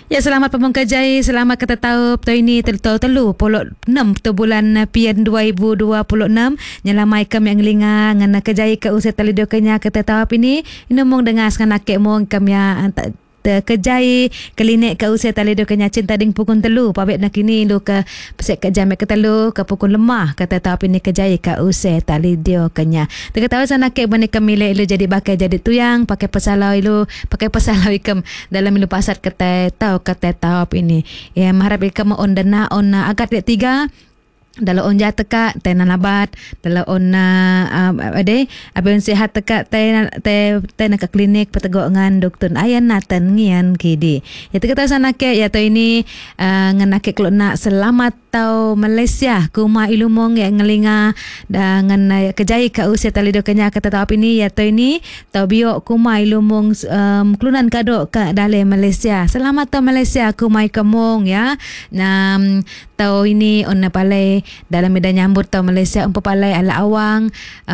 Ya, selamat pemengkajai, selamat kata tahu ini telu polok 6 tu bulan Pian 2026 nyelamai kami yang linga ngana kejai ke usai tali dokanya kata tahu ini mong dengar sekan akek mong kami kejai klinik ke usai tali dokanya cinta ding pukul telu pabek nak kini lu ke pesek ke jam ke telu ke pukul lemah kata tahu ini kejai ke usai tali dokanya tak tahu sana ke bani kami lu jadi bakai jadi tuyang pakai pesalau ikam dalam ilu pasat kata tahu ini ya mengharap ikam on dana on agak 3 dalam on jat teka tena nabat dalam on abang sihat teka tena ke klinik petegok ngan doktor ayan natan ngian kidi ya teka sana ke ya to ini nganake kalau nak selamat tau Malaysia kuma ilumong ya ngelinga dengan kejai ke usia tali dokanya kata tau ini ya to ini tau biok kuma ilumong kelunan kado ke dalam Malaysia selamat tau Malaysia kuma ikamong ya tau ini on palai dalam medan nyambut tau Malaysia palai ala awang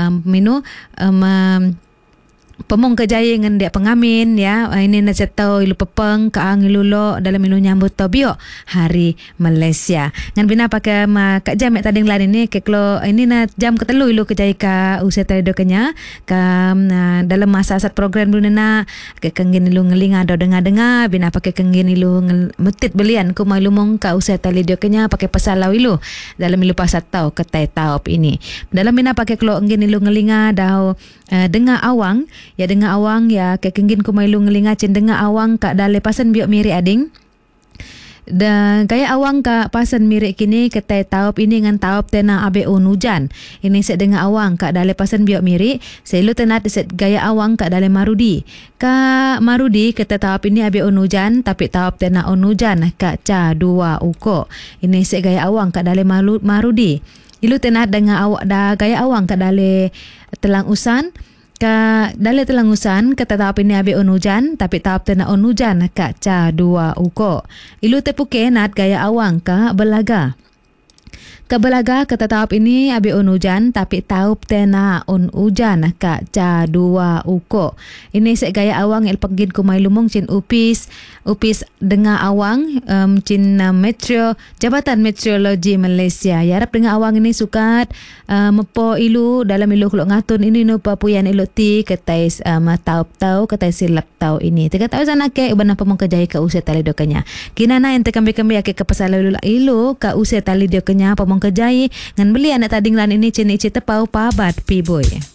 pemong kejaya dengan dia pengamin ya ini nak tahu ilu pepeng kaang ilu lo dalam ilu nyambut tau biok hari Malaysia ngan bina pakai kak jam tadi ngelan ini ke kalau ini na jam ketelu ilu kejaya ka usia tadi dokanya ka dalam masa saat program dulu na ke kenggin ilu ngelinga do dengar bina pakai kenggin ilu metit belian ku mai ilu mong ka usia tadi dokanya pakai pesalau ilu dalam ilu pasat tau ketai tau ini dalam bina pakai kalau kenggin ilu ngelinga dah dengar awang ya dengar awang ya ke kenggin ku mailu ngelinga cin dengar awang kak dale pasan biok miri ading dan gaya awang kak pasan miri kini ketai taup ini ngan taup tena abe on hujan ini set dengar awang kak dale pasan biok miri selu tenat set gaya awang kak dale marudi kata taup ini abe on hujan tapi taup tena on hujan kak ca 2 uko ini set gaya awang kak dale marudi ilu tenat dengar awak dah gaya awang kak dale telang usan ka dale telangusan kata tahap ini abe on hujan tapi tahap tena on hujan kak ca 2 uko ilu tepuke nat gaya awang ka belaga kata tahap ini abe on hujan tapi tahap tena on hujan kak ca 2 uko ini sek gaya awang el pagin ku mai lumong cin upis dengar awang cin metro Jabatan Meteorologi Malaysia ya harap dengar awang ini sukat mepo ilu dalam ilu kalau ngatun ini no papuyan ilu ti ketai tau ketai silap tau ini teka tahu sana ke bana pemong kejai ke usia tali dokanya kinana ente kami ke kepasal ilu ka usia tali dokanya pemong kejai ngan beli anak tading lan ini cini tepau pabat pi boy.